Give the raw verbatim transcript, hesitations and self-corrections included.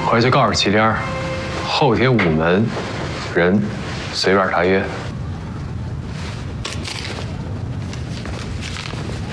回去告诉齐天，后天午门人随便他约。